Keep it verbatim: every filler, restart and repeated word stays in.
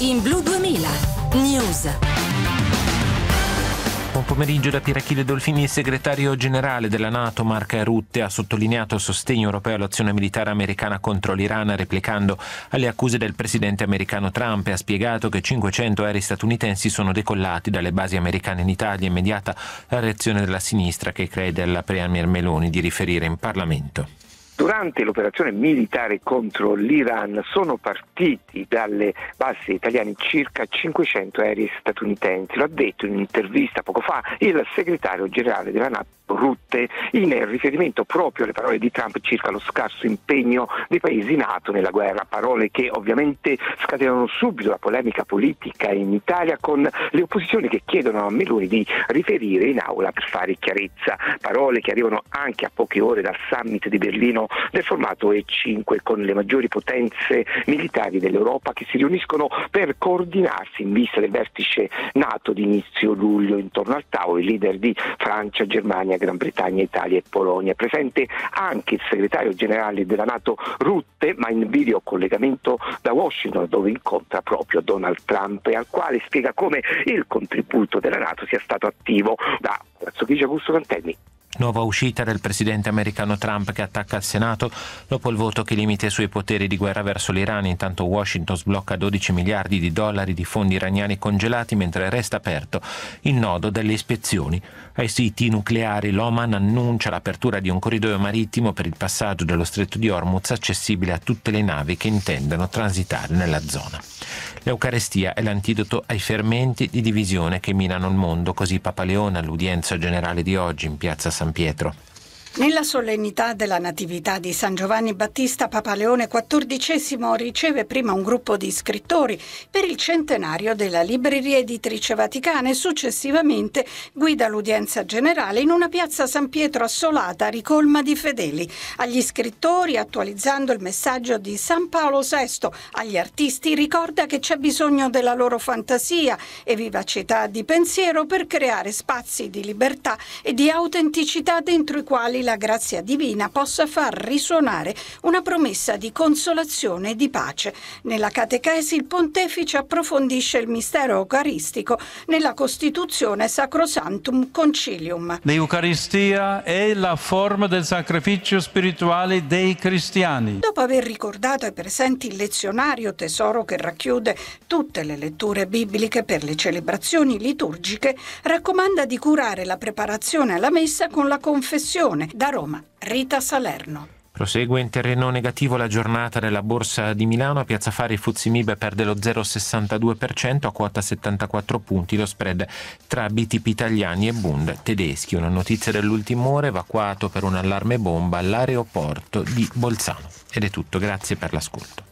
In Blu duemila News. Buon pomeriggio da Pirachille Dolfini. Il segretario generale della NATO, Mark Rutte, ha sottolineato il sostegno europeo all'azione militare americana contro l'Iran, replicando alle accuse del presidente americano Trump, e ha spiegato che cinquecento aerei statunitensi sono decollati dalle basi americane in Italia. Immediata la reazione della sinistra, che crede alla premier Meloni di riferire in Parlamento. Durante l'operazione militare contro l'Iran sono partiti dalle basi italiane circa cinquecento aerei statunitensi. Lo ha detto in un'intervista poco fa il segretario generale della NATO, Rutte, in riferimento proprio alle parole di Trump circa lo scarso impegno dei paesi NATO nella guerra. Parole che ovviamente scatenano subito la polemica politica in Italia, con le opposizioni che chiedono a Meloni di riferire in aula per fare chiarezza. Parole che arrivano anche a poche ore dal summit di Berlino del formato E cinque, con le maggiori potenze militari dell'Europa che si riuniscono per coordinarsi in vista del vertice NATO di inizio luglio. Intorno al tavolo i leader di Francia, Germania, Gran Bretagna, Italia e Polonia. È presente anche il segretario generale della NATO Rutte, ma in video collegamento da Washington, dove incontra proprio Donald Trump, e al quale spiega come il contributo della NATO sia stato attivo. Da Palazzo Chigi, Augusto Cantelli. Nuova uscita del presidente americano Trump, che attacca il Senato dopo il voto che limita i suoi poteri di guerra verso l'Iran. Intanto Washington sblocca dodici miliardi di dollari di fondi iraniani congelati, mentre resta aperto il nodo delle ispezioni ai siti nucleari. L'Oman annuncia l'apertura di un corridoio marittimo per il passaggio dello stretto di Hormuz, accessibile a tutte le navi che intendano transitare nella zona. L'Eucarestia è l'antidoto ai fermenti di divisione che minano il mondo, così Papa Leone all'udienza generale di oggi in piazza San Pietro. Nella solennità della Natività di San Giovanni Battista, Papa Leone quattordicesimo riceve prima un gruppo di scrittori per il centenario della Libreria Editrice Vaticana e successivamente guida l'udienza generale in una piazza San Pietro assolata, ricolma di fedeli. Agli scrittori, attualizzando il messaggio di San Paolo sesto agli artisti, ricorda che c'è bisogno della loro fantasia e vivacità di pensiero per creare spazi di libertà e di autenticità dentro i quali la grazia divina possa far risuonare una promessa di consolazione e di pace. Nella catechesi il pontefice approfondisce il mistero eucaristico nella Costituzione Sacrosanctum Concilium. L'Eucaristia è la forma del sacrificio spirituale dei cristiani. Dopo aver ricordato ai presenti il lezionario, tesoro che racchiude tutte le letture bibliche per le celebrazioni liturgiche, raccomanda di curare la preparazione alla messa con la confessione. Da Roma, Rita Salerno. Prosegue in terreno negativo la giornata della Borsa di Milano. A Piazza Affari il Fuzzi Mib perde lo zero virgola sessantadue per cento a quota settantaquattro punti. Lo spread tra B T P italiani e Bund tedeschi. Una notizia dell'ultimo ora: evacuato per un allarme bomba all'aeroporto di Bolzano. Ed è tutto, grazie per l'ascolto.